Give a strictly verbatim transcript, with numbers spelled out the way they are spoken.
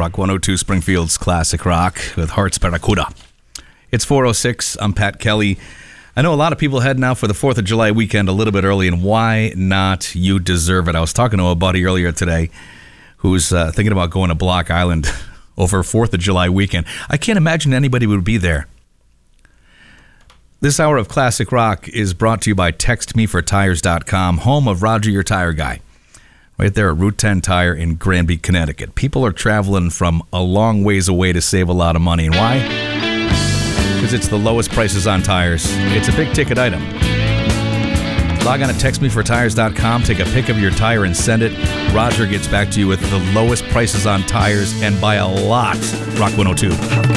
Rock one oh two, Springfield's Classic Rock with Hearts Barracuda. It's four oh six. I'm Pat Kelly. I know a lot of people heading out for the fourth of July weekend a little bit early, and why not? You deserve it. I was talking to a buddy earlier today who's uh, thinking about going to Block Island over fourth of July weekend. I can't imagine anybody would be there. This hour of Classic Rock is brought to you by text me for tires dot com, home of Roger Your Tire Guy. Right there at Route ten Tire in Granby, Connecticut. People are traveling from a long ways away to save a lot of money. And why? Because it's the lowest prices on tires. It's a big ticket item. Log on to text me for tires dot com, take a pic of your tire and send it. Roger gets back to you with the lowest prices on tires, and by a lot. Rock one oh two.